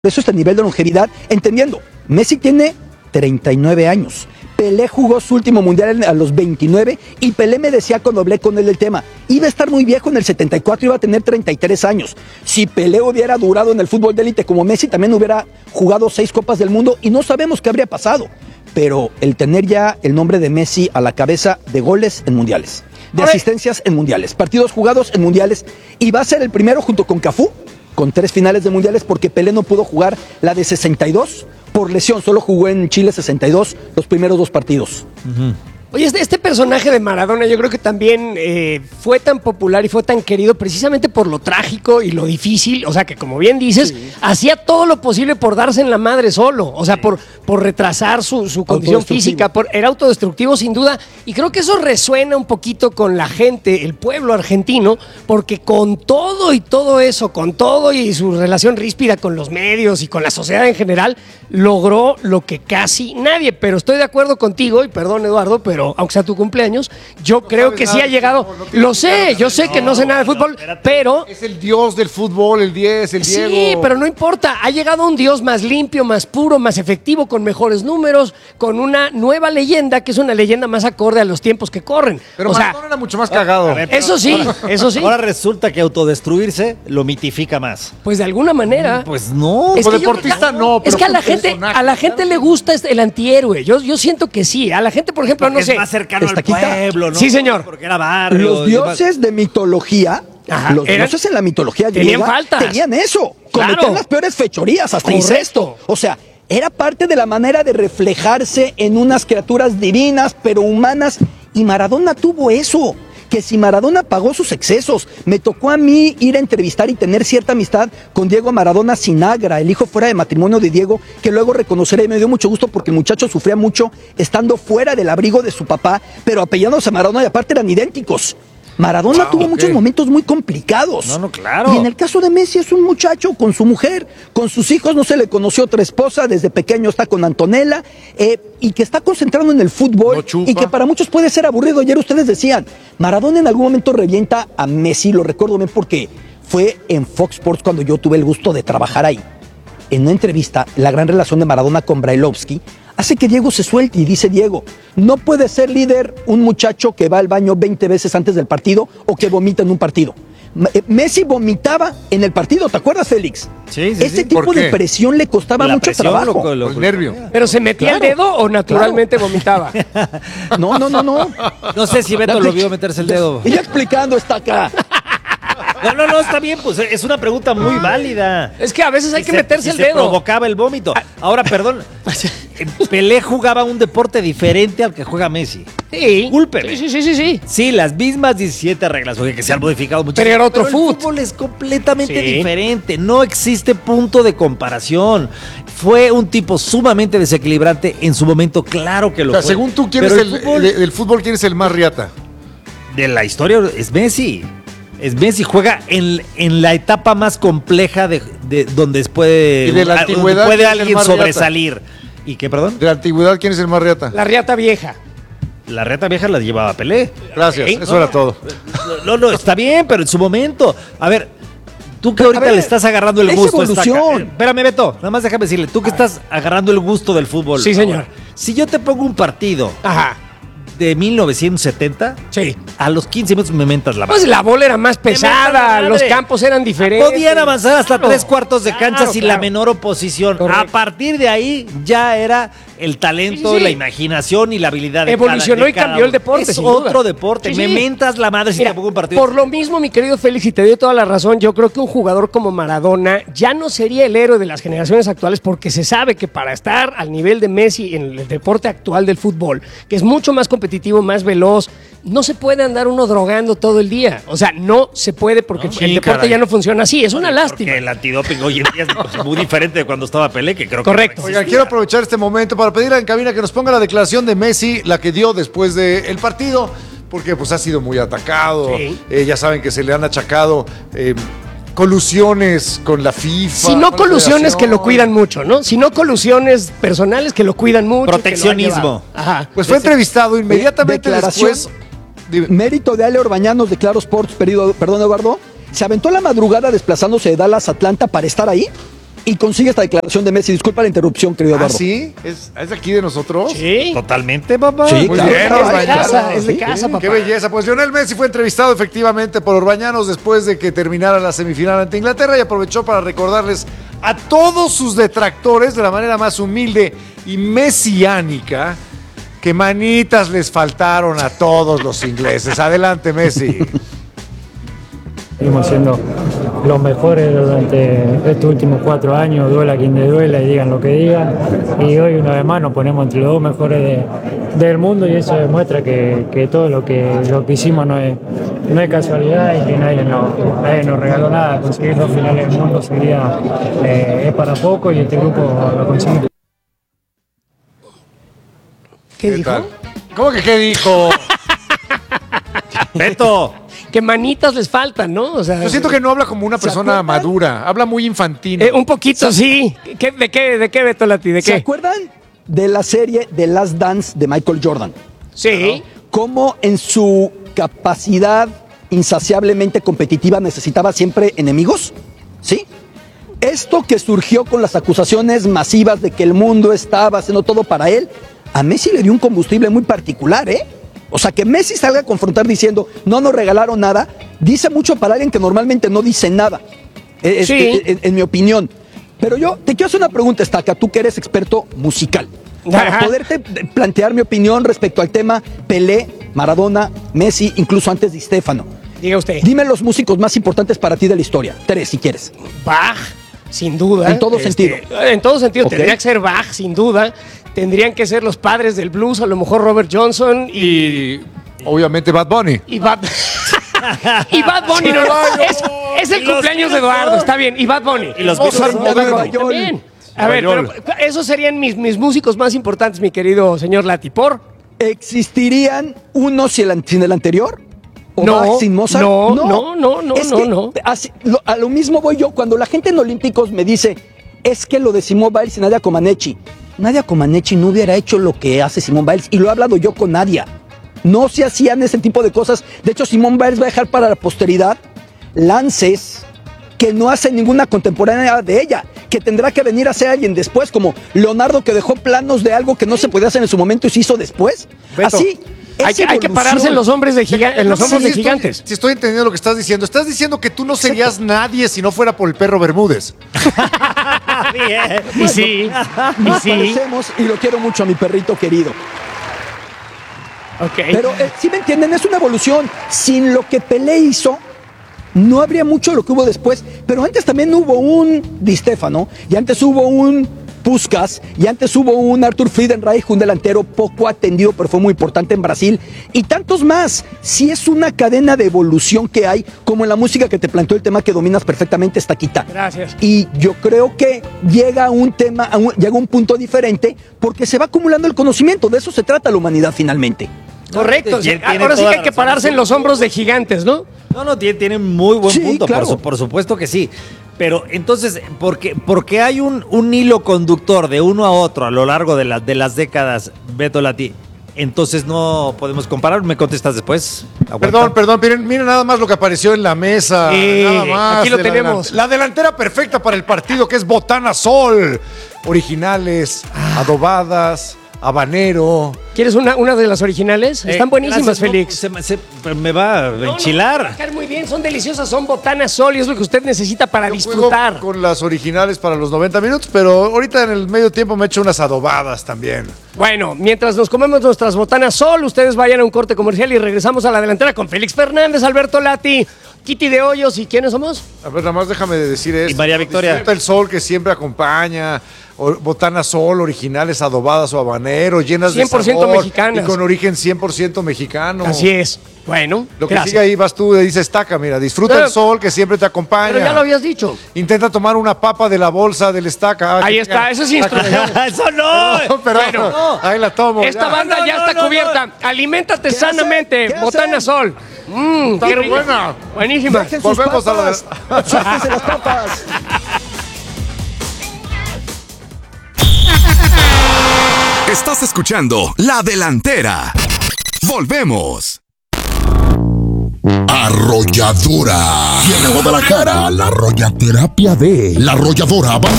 eso este nivel de longevidad, entendiendo, Messi tiene 39 años. Pelé jugó su último mundial a los 29 y Pelé me decía cuando hablé con él del tema, iba a estar muy viejo en el 74, iba a tener 33 años. Si Pelé hubiera durado en el fútbol de élite como Messi, también hubiera jugado 6 Copas del Mundo y no sabemos qué habría pasado. Pero el tener ya el nombre de Messi a la cabeza de goles en mundiales, de asistencias en mundiales, partidos jugados en mundiales, y va a ser el primero junto con Cafú, con 3 finales de mundiales, porque Pelé no pudo jugar la de 62 por lesión, solo jugó en Chile 62 los primeros 2 partidos. Oye, este personaje de Maradona yo creo que también fue tan popular y fue tan querido precisamente por lo trágico y lo difícil, o sea que como bien dices, hacía todo lo posible por darse en la madre solo, o sea, por retrasar su condición física, era autodestructivo sin duda, y creo que eso resuena un poquito con la gente, el pueblo argentino, porque con todo y todo eso, con todo y su relación ríspida con los medios y con la sociedad en general, logró lo que casi nadie, pero estoy de acuerdo contigo, y perdón Eduardo, pero aunque sea tu cumpleaños, yo creo que sí ha llegado. Lo sé, yo sé que no sé nada de fútbol, pero es el dios del fútbol, el 10, el Diego. Sí, pero no importa. Ha llegado un dios más limpio, más puro, más efectivo, con mejores números, con una nueva leyenda que es una leyenda más acorde a los tiempos que corren. Pero Maradona era mucho más cagado. Eso sí, eso sí. Ahora resulta que autodestruirse lo mitifica más. Pues de alguna manera. Pues no. Como deportista no, pero es que a la gente le gusta el antihéroe. Yo siento que sí. A la gente, por ejemplo, no sé. Es más cercano al pueblo, ¿no? Sí, señor. Porque era barrio. Los dioses de mitología, los dioses en la mitología tenían griega faltas. Tenían eso. Cometían Claro. las peores fechorías, hasta Correcto. incesto. O sea, era parte de la manera de reflejarse en unas criaturas divinas, pero humanas. Y Maradona tuvo eso. Que si Maradona pagó sus excesos, me tocó a mí ir a entrevistar y tener cierta amistad con Diego Maradona Sinagra, el hijo fuera de matrimonio de Diego, que luego reconoceré, me dio mucho gusto porque el muchacho sufría mucho estando fuera del abrigo de su papá, pero apellándose a Maradona y aparte eran idénticos. Maradona tuvo muchos momentos muy complicados. No, claro. Y en el caso de Messi es un muchacho con su mujer, con sus hijos, no se le conoció otra esposa, desde pequeño está con Antonella, y que está concentrado en el fútbol, y que para muchos puede ser aburrido. Ayer ustedes decían, Maradona en algún momento revienta a Messi, lo recuerdo bien porque fue en Fox Sports cuando yo tuve el gusto de trabajar ahí. En una entrevista, la gran relación de Maradona con Brailovsky hace que Diego se suelte y dice Diego, no puede ser líder un muchacho que va al baño 20 veces antes del partido o que vomita en un partido. Messi vomitaba en el partido, ¿te acuerdas, Félix? Sí. Ese tipo de presión le costaba mucho trabajo. El nervio. ¿Pero se metía el dedo o naturalmente vomitaba? No. No sé si Beto lo vio meterse el dedo. Y ya explicando está acá. No, está bien, pues es una pregunta muy válida. Es que a veces hay que meterse el dedo. Provocaba el vómito. Ahora, perdón, Pelé jugaba un deporte diferente al que juega Messi. Sí. Discúlpeme. Sí. Sí, las mismas 17 reglas, oye, que se han modificado mucho. Pero era otro el fútbol. fútbol es completamente diferente. No existe punto de comparación. Fue un tipo sumamente desequilibrante en su momento, claro que lo fue. Según tú, ¿quién es del fútbol, quién es el más riata? De la historia es Messi. Es Messi, juega en la etapa más compleja de donde puede, de la antigüedad, puede alguien sobresalir. ¿Y qué, perdón? De la antigüedad, ¿quién es el más riata? La riata vieja. La reta vieja la llevaba Pelé. Gracias, ¿Sí? eso era todo. No, está bien, pero en su momento. A ver, tú que ahorita le estás agarrando el es gusto. evolución. Espérame, Beto, nada más déjame decirle, tú que estás agarrando el gusto del fútbol. Sí, señor. Ahora, si yo te pongo un partido Ajá. de 1970, Sí. a los 15 minutos me mentas la Pues madre. la bola era más pesada, madre. los campos eran diferentes. Podían avanzar hasta Claro. 3/4 de cancha sin la Claro. menor oposición. Correcto. A partir de ahí ya era el talento, Sí. la imaginación y la habilidad de Evolucionó y cambió el deporte, Es sin duda. otro deporte. Sí, Me sí. mentas la madre si Mira, te pongo un partido. por lo mismo, mi querido Félix, y te doy toda la razón, yo creo que un jugador como Maradona ya no sería el héroe de las generaciones actuales porque se sabe que para estar al nivel de Messi en el deporte actual del fútbol, que es mucho más competitivo, más veloz, no se puede andar uno drogando todo el día. O sea, no se puede porque el deporte ya no funciona así. Es una lástima. Porque el antidoping hoy en día es muy diferente de cuando estaba Pelé, que creo Correcto. que Oigan, quiero aprovechar este momento para pedirle en cabina que nos ponga la declaración de Messi, la que dio después del partido, porque pues ha sido muy atacado. Sí. Ya saben que se le han achacado colusiones con la FIFA. Si no con la colusiones que lo federación. cuidan mucho, ¿no? Si no colusiones personales que lo cuidan mucho. Proteccionismo. Que lo han llevado. Ajá. Pues fue entrevistado inmediatamente Declaración. después. Dime. Mérito de Ale Orbañanos de Claro Sports, perdón Eduardo, se aventó la madrugada desplazándose de Dallas a Atlanta para estar ahí. y consigue esta declaración de Messi. Disculpa la interrupción, querido ¿Ah, Eduardo. sí? ¿Es de aquí de nosotros? Sí. Totalmente, papá. Sí, Muy claro. bien, Es de Orbañanos. casa, es de Sí, casa, papá. Qué belleza. Pues Lionel Messi fue entrevistado efectivamente por Orbañanos después de que terminara la semifinal ante Inglaterra y aprovechó para recordarles a todos sus detractores de la manera más humilde y mesiánica que manitas les faltaron a todos los ingleses. Adelante, Messi. Seguimos siendo los mejores durante estos últimos 4 años, duela quien le duela y digan lo que digan. Y hoy una vez más nos ponemos entre los 2 mejores del mundo y eso demuestra que todo lo que hicimos no es casualidad y que nadie nos regaló nada. Conseguir 2 finales del mundo seguida es para poco y este grupo lo consiguió. ¿Qué dijo? tal? ¿Cómo que qué dijo? Beto. Que manitas les faltan, ¿no? O sea, Yo siento que no habla como una persona acuerdan? madura, habla muy infantil. un poquito, sí. ¿De qué, Beto Lati? ¿De ¿Se qué? acuerdan de la serie The Last Dance de Michael Jordan? Sí. Cómo en su capacidad insaciablemente competitiva necesitaba siempre enemigos, ¿sí? Esto que surgió con las acusaciones masivas de que el mundo estaba haciendo todo para él, a Messi le dio un combustible muy particular, ¿eh? O sea, que Messi salga a confrontar diciendo, no nos regalaron nada, dice mucho para alguien que normalmente no dice nada, Sí. en mi opinión. Pero yo te quiero hacer una pregunta, Estaca, tú que eres experto musical, para Ajá. poderte plantear mi opinión respecto al tema Pelé, Maradona, Messi, incluso antes de Stéfano. Diga usted. Dime los músicos más importantes para ti de la historia. 3, si quieres. Bach, sin duda. En todo sentido. En todo sentido. Ok. Tendría que ser Bach, sin duda. Tendrían que ser los padres del blues, a lo mejor Robert Johnson Y obviamente Bad Bunny. y Bad... y Bad Bunny, no, es el cumpleaños de Eduardo, está bien. Y Bad Bunny. Y los Mozart Beatles. moderno. También. A ver, Nueva pero esos serían mis músicos más importantes, mi querido señor Lati. ¿Por? ¿Existirían unos sin el anterior? ¿O No, Bach sin Mozart? no, Es no, que no. a lo mismo voy yo. Cuando la gente en Olímpicos me dice, es que lo de Simón Biles y Nadia Comaneci. Nadia Comaneci no hubiera hecho lo que hace Simón Biles. Y lo he hablado yo con Nadia. No se hacían ese tipo de cosas. De hecho, Simón Biles va a dejar para la posteridad lances que no hace ninguna contemporánea de ella, que tendrá que venir a ser alguien después, como Leonardo, que dejó planos de algo que no se podía hacer en su momento y se hizo después. Beto, Así. Hay que evolución. pararse en los hombres de en los hombros de gigantes. Si estoy entendiendo lo que estás diciendo. Estás diciendo que tú no serías nadie si no fuera por el perro Bermúdez. Y sí, y Nos sí. parecemos y lo quiero mucho a mi perrito querido. Ok. Pero si me entienden, es una evolución. Sin lo que Pelé hizo, no habría mucho de lo que hubo después. Pero antes también hubo un Di Stéfano, y antes hubo un Puskás, y antes hubo un Arthur Friedenreich, un delantero poco atendido, pero fue muy importante en Brasil, y tantos más. Si es una cadena de evolución que hay, como en la música que te planteó el tema que dominas perfectamente, Estaquita. Gracias. Y yo creo que llega un tema, llega un punto diferente, porque se va acumulando el conocimiento. De eso se trata la humanidad finalmente. Correcto. Y él tiene Ahora sí toda que hay la que razón. pararse en los hombros de gigantes, ¿no? No, tiene muy buen Sí, punto, claro. por supuesto que sí. Pero entonces, porque hay un hilo conductor de uno a otro a lo largo de las décadas, Beto Lati, entonces no podemos comparar. ¿Me contestas después? Aguanta. Perdón, miren nada más lo que apareció en la mesa. Nada más. aquí lo de la tenemos. La delantera perfecta para el partido, que es Botana Sol. Originales, adobadas, habanero. ¿Quieres una de las originales? Están buenísimas, Gracias, no, Félix. me va a No, va a enchilar. caer muy bien, son deliciosas, son Botana Sol y es lo que usted necesita para Yo disfrutar. juego con las originales para los 90 minutos, pero ahorita en el medio tiempo me echo unas adobadas también. Bueno, mientras nos comemos nuestras Botanas Sol, ustedes vayan a un corte comercial y regresamos a la delantera con Félix Fernández, Alberto Lati, Kitty de Hoyos y ¿quiénes somos? A ver, nada más déjame decir esto. Y María Victoria. Disfruta el sol que siempre acompaña. Botana Sol, originales, adobadas o habanero, llenas de 100% sabor mexicanas. y con origen 100% mexicano. Así es. Bueno, Lo que gracias. sigue ahí vas tú, dice Estaca, mira, disfruta Pero- el sol que siempre te acompaña. Pero ya lo habías dicho. Intenta tomar una papa de la bolsa del Estaca. Ahí está, eso es instrucción. ¡Eso no! Pero Bueno. ahí la tomo. Esta ya. banda No, ya no, está no, cubierta. Aliméntate ¿Qué sanamente. hacen? ¿Qué Botana hacen? Sol. Está qué muy rica. buena. Buenísima. Dejen sus Volvemos a la de- papas. Suéltense las papas. Estás escuchando La Delantera. Volvemos. Arrolladora. Viene a Guadalajara la arrollaterapia de La Arrolladora. Van